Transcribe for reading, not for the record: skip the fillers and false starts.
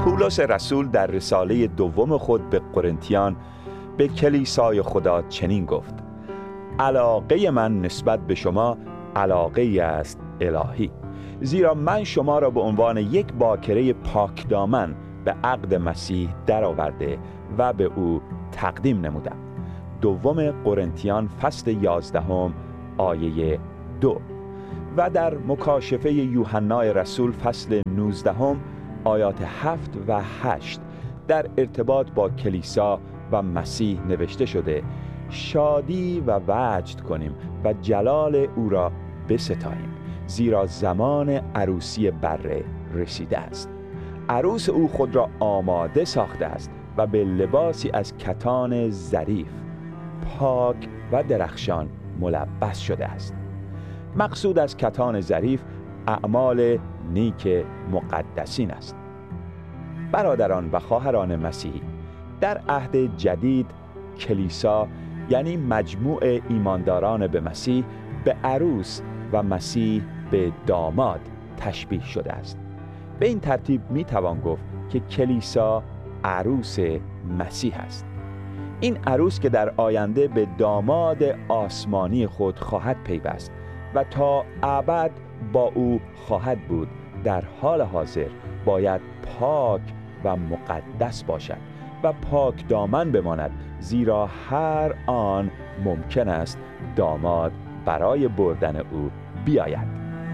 پولس رسول در رساله دوم خود به قرنتیان به کلیسای خدا چنین گفت: علاقه من نسبت به شما علاقه است الهی، زیرا من شما را به عنوان یک باکره پاکدامن به عقد مسیح درآورده و به او تقدیم نمودم. دوم قرنتیان فصل 11 آیه 2. و در مکاشفه یوحنای رسول فصل 19 آیات 7 و 8 در ارتباط با کلیسا و مسیح نوشته شده: شادی و وجد کنیم و جلال او را بستاییم، زیرا زمان عروسی بره رسیده است. عروس او خود را آماده ساخته است و به لباسی از کتان ظریف، پاک و درخشان ملبس شده است. مقصود از کتان ظریف اعمال نیک مقدسین است. برادران و خواهران مسیحی، در عهد جدید کلیسا یعنی مجموع ایمانداران به مسیح به عروس و مسیح به داماد تشبیه شده است. به این ترتیب می توان گفت که کلیسا عروس مسیح است. این عروس که در آینده به داماد آسمانی خود خواهد پیوست و تا ابد با او خواهد بود، در حال حاضر باید پاک و مقدس باشد و پاک دامن بماند، زیرا هر آن ممکن است داماد برای بردن او بیاید.